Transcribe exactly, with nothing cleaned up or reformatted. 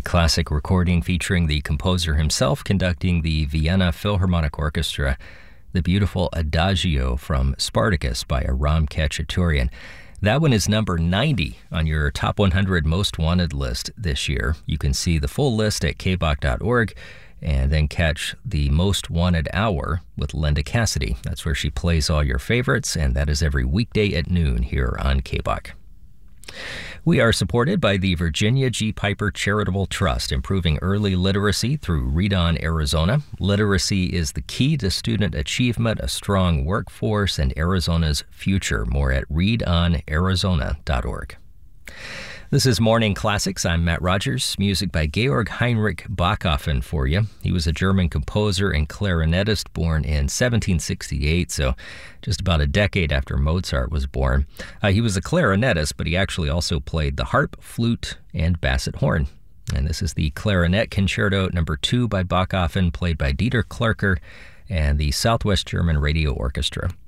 classic recording featuring the composer himself conducting the Vienna Philharmonic Orchestra, the beautiful Adagio from Spartacus by Aram Khachaturian. That one is number ninety on your Top one hundred Most Wanted list this year. You can see the full list at k b o c dot org and then catch the Most Wanted Hour with Linda Cassidy. That's where she plays all your favorites, and that is every weekday at noon here on K B O C. We are supported by the Virginia G. Piper Charitable Trust, improving early literacy through Read On Arizona. Literacy is the key to student achievement, a strong workforce, and Arizona's future. More at read on arizona dot org. This is Morning Classics. I'm Matt Rogers. Music by Georg Heinrich Bachofen for you. He was a German composer and clarinetist born in seventeen sixty-eight, so just about a decade after Mozart was born. Uh, he was a clarinetist, but he actually also played the harp, flute, and basset horn. And this is the Clarinet Concerto number two by Bachofen, played by Dieter Klerker and the Southwest German Radio Orchestra.